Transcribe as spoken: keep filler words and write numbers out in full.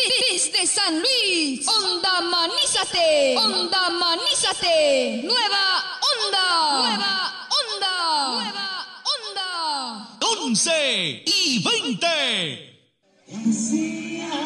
Desde San Luis, Onda Manízate, Onda Manízate, nueva onda, nueva onda, nueva onda. once y veinte.